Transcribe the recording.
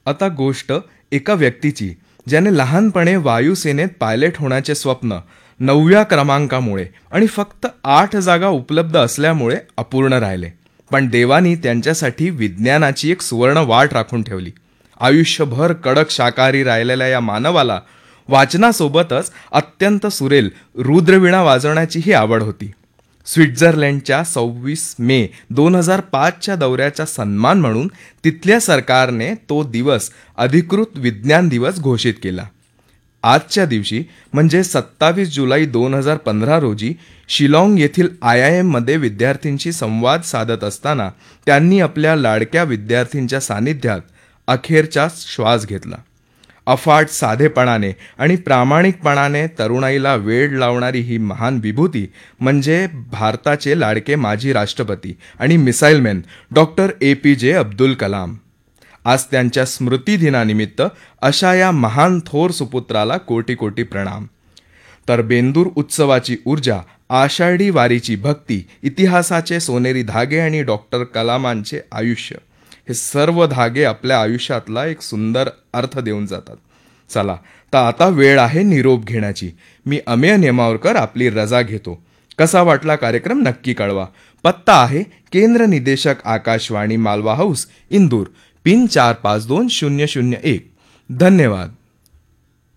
आता गोष्ट एका व्यक्तीची, ज्याने लहानपणे वायुसेनेत पायलट होण्याचे स्वप्न 9व्या क्रमांकामुळे आणि फक्त 8 जागा उपलब्ध असल्यामुळे अपूर्ण राहिले. पण देवानी त्यांच्यासाठी विज्ञानाची एक सुवर्ण वाट राखून ठेवली. आयुष्यभर कडक शाकाहारी राहिलेल्या या मानवाला वाचनासोबतच अत्यंत सुरेल रुद्रवीणा वाजवण्याचीही आवड होती. स्वित्झर्लंडच्या 26 मे 2005च्या दौऱ्याचा सन्मान म्हणून तिथल्या सरकारने तो दिवस अधिकृत विज्ञान दिवस घोषित केला. आजच्या दिवशी म्हणजे 27 जुलै 2015 रोजी शिलाँग येथील IIM मध्ये विद्यार्थ्यांशी संवाद साधत असताना त्यांनी आपल्या लाडक्या विद्यार्थींच्या सानिध्यात अखेरचा श्वास घेतला. अफाट साधेपणाने आणि प्रामाणिकपणाने तरुणाईला वेळ लावणारी ही महान विभूती म्हणजे भारताचे लाडके माजी राष्ट्रपती आणि missile man doctor APJ Abdul Kalam. आज त्यांच्या स्मृतिदिनानिमित्त अशा या महान थोर सुपुत्राला कोटी कोटी प्रणाम. तर बेंदूर उत्सवाची ऊर्जा, आषाढी वारीची भक्ती, इतिहासाचे सोनेरी धागे आणि डॉक्टर कलामांचे आयुष्य, हे सर्व धागे आपल्या आयुष्यातला एक सुंदर अर्थ देऊन जातात. चला तर आता वेळ आहे निरोप घेण्याची. मी अमेय नेमावरकर आपली रजा घेतो. कसा वाटला कार्यक्रम नक्की कळवा. पत्ता आहे केंद्र निदेशक आकाशवाणी, मालवा हाऊस, इंदूर, पिन 452001. धन्यवाद.